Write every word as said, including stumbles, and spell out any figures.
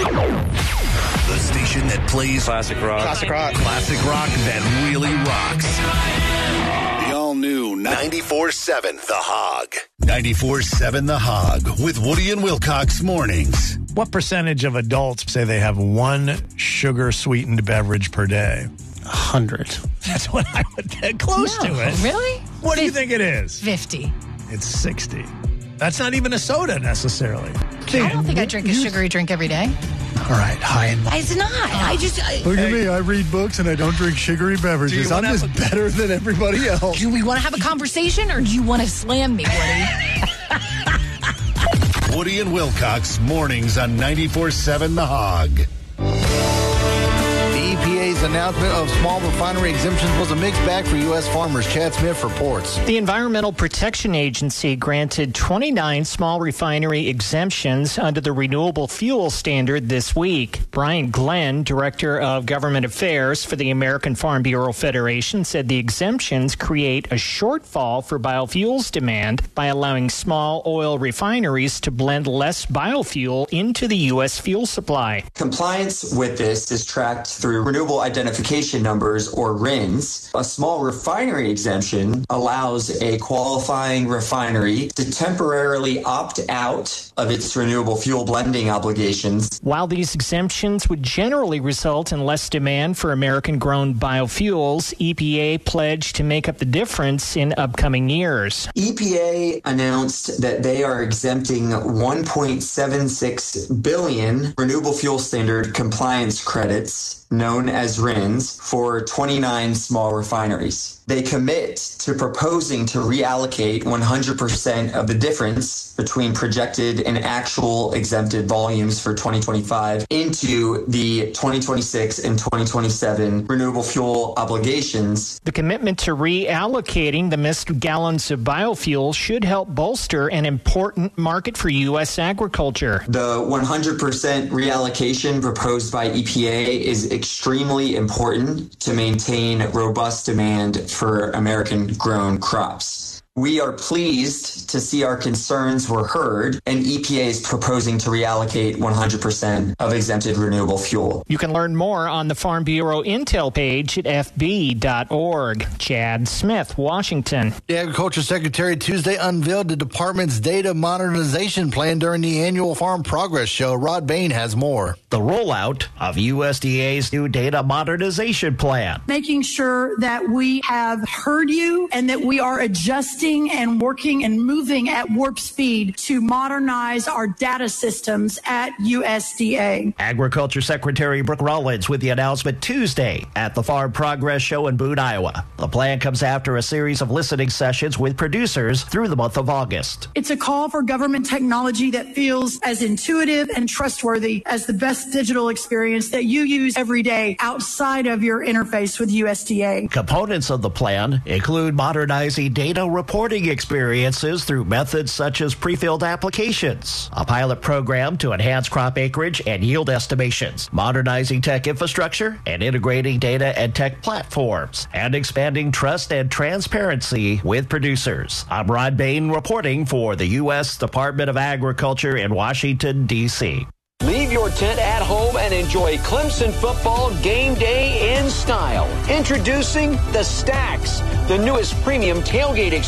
The station that plays classic rock. Classic rock. Classic rock that really rocks. The all-new ninety-four point seven The Hog. ninety-four point seven The Hog with Woody and Wilcox mornings. What percentage of adults say they have one sugar-sweetened beverage per day? A hundred. That's what I would get close No, to it. Really? What do you think it is? fifty. It's sixty. That's not even a soda necessarily. I don't think I drink a sugary drink every day. All right, high and low. It's not. I just. I, Look at me. I read books and I don't drink sugary beverages. Do you I'm wanna just have a- better than everybody else. do we want to have a conversation or do you want to slam me, Woody? Woody and Wilcox mornings on ninety-four point seven The Hog. The E P A's announcement of small refinery exemptions was a mixed bag for U S farmers. Chad Smith reports. The Environmental Protection Agency granted twenty-nine small refinery exemptions under the renewable fuel standard this week. Brian Glenn, Director of Government Affairs for the American Farm Bureau Federation, said the exemptions create a shortfall for biofuels demand by allowing small oil refineries to blend less biofuel into the U S fuel supply. Compliance with this is tracked through Renewable Identification Numbers, or R I Ns. A small refinery exemption allows a qualifying refinery to temporarily opt out of its renewable fuel blending obligations. While these exemptions would generally result in less demand for American-grown biofuels, E P A pledged to make up the difference in upcoming years. E P A announced that they are exempting one point seven six billion renewable fuel standard compliance credits, known as R I Ns, for twenty-nine small refineries. They commit to proposing to reallocate one hundred percent of the difference between projected and actual exempted volumes for twenty twenty-five into the twenty twenty-six and twenty twenty-seven renewable fuel obligations. The commitment to reallocating the missed gallons of biofuel should help bolster an important market for U S agriculture. The one hundred percent reallocation proposed by E P A is extremely important to maintain robust demand for American-grown crops. We are pleased to see our concerns were heard, and E P A is proposing to reallocate one hundred percent of exempted renewable fuel. You can learn more on the Farm Bureau Intel page at f b dot org. Chad Smith, Washington. The Agriculture Secretary Tuesday unveiled the department's data modernization plan during the annual Farm Progress Show. Rod Bain has more. The rollout of U S D A's new data modernization plan. Making sure that we have heard you and that we are adjusting and working and moving at warp speed to modernize our data systems at U S D A. Agriculture Secretary Brooke Rollins with the announcement Tuesday at the Farm Progress Show in Boone, Iowa. The plan comes after a series of listening sessions with producers through the month of August. It's a call for government technology that feels as intuitive and trustworthy as the best digital experience that you use every day outside of your interface with U S D A. Components of the plan include modernizing data reporting experiences through methods such as pre-filled applications, a pilot program to enhance crop acreage and yield estimations, modernizing tech infrastructure and integrating data and tech platforms, and expanding trust and transparency with producers. I'm Rod Bain reporting for the U S Department of Agriculture in Washington, D C Leave your tent at home and enjoy Clemson football game day in style. Introducing the Stacks, the newest premium tailgate experience.